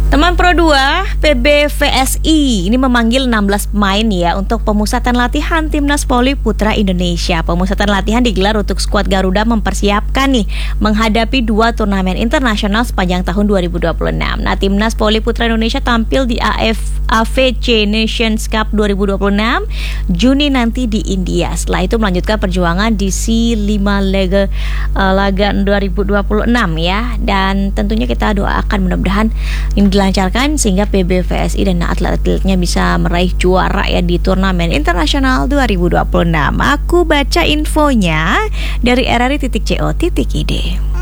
Teman Pro 2, PBVSI ini memanggil 16 pemain ya untuk pemusatan latihan Timnas Voli Putra Indonesia. Pemusatan latihan digelar untuk skuad Garuda mempersiapkan menghadapi 2 turnamen internasional sepanjang tahun 2026. Nah, Timnas Voli Putra Indonesia tampil di AFC Nations Cup 2026 Juni nanti di India. Setelah itu melanjutkan perjuangan di C5 Laga 2026 ya. Dan tentunya kita doakan mudah-mudahan ini dilancarkan sehingga PBVSI dan atlet-atletnya bisa meraih juara ya di turnamen internasional 2026. Aku baca infonya dari rri.co.id.